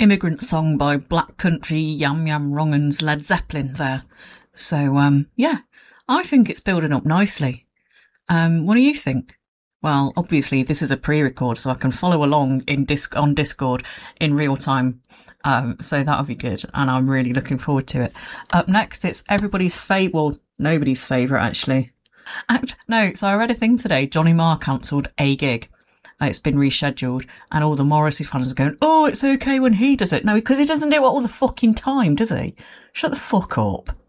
Immigrant Song by Black Country Yam Yam Wrongin's Led Zeppelin there. So, yeah, I think it's building up nicely. What do you think? Well, obviously this is a pre-record, so I can follow along on Discord in real time. So that'll be good, and I'm really looking forward to it. Up next, it's nobody's favourite, actually. So I read a thing today. Johnny Marr cancelled a gig. It's been rescheduled, and all the Morrissey fans are going, oh, it's okay when he does it. No, because he doesn't do it all the fucking time, does he? Shut the fuck up.